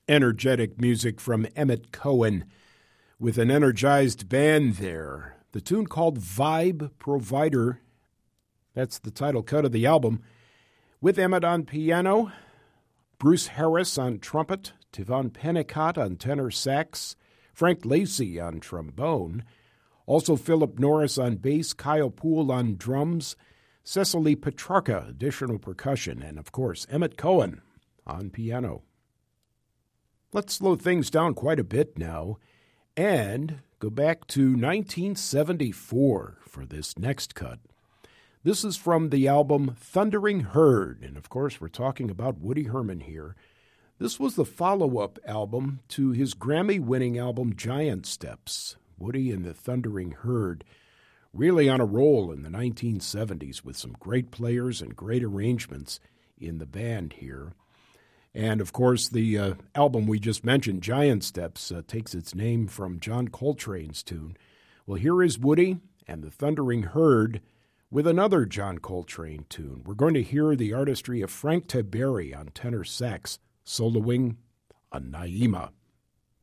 Energetic music from Emmett Cohen with an energized band there. The tune called Vibe Provider. That's the title cut of the album. With Emmett on piano, Bruce Harris on trumpet, Tivon Pennicott on tenor sax, Frank Lacey on trombone, also Philip Norris on bass, Kyle Poole on drums, Cecily Petrarca, additional percussion, and of course Emmett Cohen on piano. Let's slow things down quite a bit now and go back to 1974 for this next cut. This is from the album Thundering Herd, and of course we're talking about Woody Herman here. This was the follow-up album to his Grammy-winning album Giant Steps. Woody and the Thundering Herd really on a roll in the 1970s with some great players and great arrangements in the band here. And, of course, the album we just mentioned, Giant Steps, takes its name from John Coltrane's tune. Well, here is Woody and the Thundering Herd with another John Coltrane tune. We're going to hear the artistry of Frank Tiberi on tenor sax, soloing on Naima.